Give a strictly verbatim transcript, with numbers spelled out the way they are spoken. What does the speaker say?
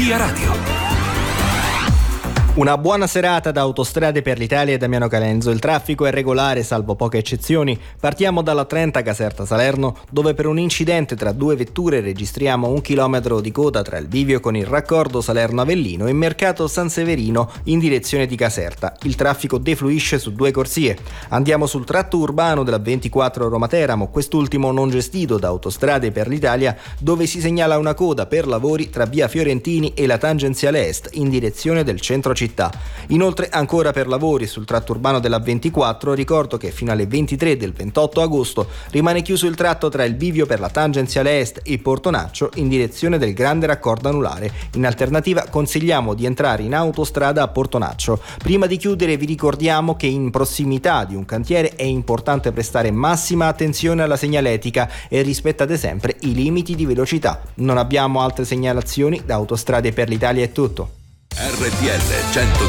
Via Radio. Una buona serata da Autostrade per l'Italia e Damiano Calenzo. Il traffico è regolare, salvo poche eccezioni. Partiamo dalla Trenta Caserta Salerno, dove per un incidente tra due vetture registriamo un chilometro di coda tra il bivio con il raccordo Salerno-Avellino e Mercato San Severino in direzione di Caserta. Il traffico defluisce su due corsie. Andiamo sul tratto urbano della ventiquattro Roma-Teramo, quest'ultimo non gestito da Autostrade per l'Italia, dove si segnala una coda per lavori tra via Fiorentini e la tangenziale est in direzione del centro città. Inoltre ancora per lavori sul tratto urbano della ventiquattro, ricordo che fino alle ventitré del ventotto agosto rimane chiuso il tratto tra il bivio per la tangenziale est e Portonaccio in direzione del grande raccordo anulare. In alternativa consigliamo di entrare in autostrada a Portonaccio. Prima di chiudere vi ricordiamo che in prossimità di un cantiere è importante prestare massima attenzione alla segnaletica e rispettate sempre i limiti di velocità. Non abbiamo altre segnalazioni, da Autostrade per l'Italia è tutto. R T L cento